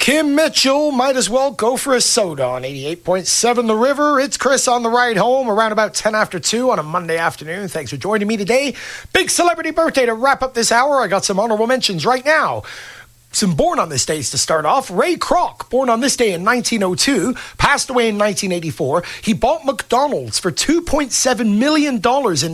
Kim Mitchell might as well go for a soda on 88.7 The River. It's Chris on the ride home around about 10 after 2 on a Monday afternoon. Thanks for joining me today. Big celebrity birthday to wrap up this hour. I got some honorable mentions right now. Some born on this days to start off. Ray Kroc, born on this day in 1902, passed away in 1984. He bought McDonald's for $2.7 million in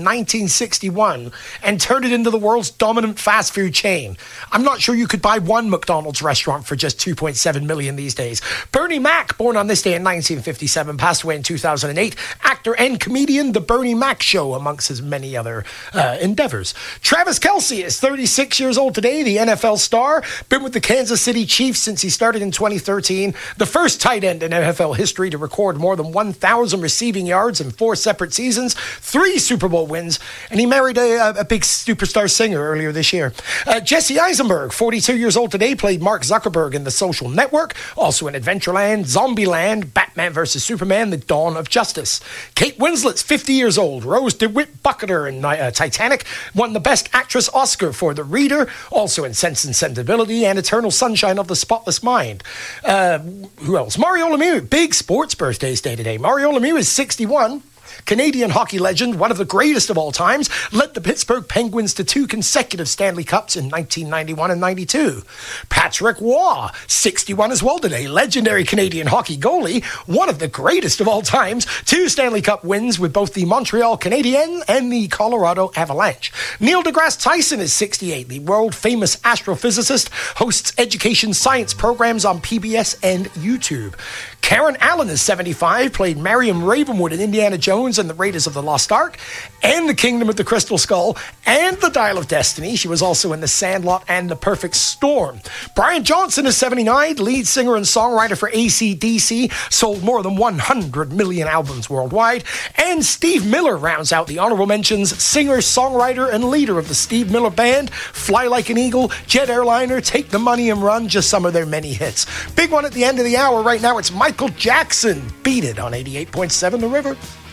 1961 and turned it into the world's dominant fast food chain. I'm not sure you could buy one McDonald's restaurant for just $2.7 million these days. Bernie Mac, born on this day in 1957, passed away in 2008. Actor and comedian, The Bernie Mac Show, amongst his many other endeavors. Travis Kelce is 36 years old today, the NFL star. Been with the Kansas City Chiefs since he started in 2013. The first tight end in NFL history to record more than 1,000 receiving yards in 4 separate seasons, 3 Super Bowl wins, and he married a big superstar singer earlier this year. Jesse Eisenberg, 42 years old today, played Mark Zuckerberg in The Social Network, also in Adventureland, Zombieland, Batman vs. Superman, The Dawn of Justice. Kate Winslet's 50 years old, Rose DeWitt Bucketer in Titanic, won the Best Actress Oscar for The Reader, also in Sense and Sensibility, and Eternal Sunshine of the Spotless Mind. Who else? Mario Lemieux, big sports birthdays day today. Mario Lemieux is 61. Canadian hockey legend, one of the greatest of all times, led the Pittsburgh Penguins to 2 consecutive Stanley Cups in 1991 and 92. Patrick Waugh, 61 as well today, legendary Canadian hockey goalie, one of the greatest of all times, 2 Stanley Cup wins with both the Montreal Canadiens and the Colorado Avalanche. Neil deGrasse Tyson is 68, the world-famous astrophysicist, hosts education science programs on PBS and YouTube. Karen Allen is 75, played Marion Ravenwood in Indiana Jones and the Raiders of the Lost Ark, and the Kingdom of the Crystal Skull, and the Dial of Destiny. She was also in The Sandlot and The Perfect Storm. Brian Johnson is 79, lead singer and songwriter for AC/DC, sold more than 100 million albums worldwide. And Steve Miller rounds out the honorable mentions, singer, songwriter, and leader of the Steve Miller Band, Fly Like an Eagle, Jet Airliner, Take the Money and Run, just some of their many hits. Big one at the end of the hour right now, it's Michael Jackson, Beat It on 88.7 The River.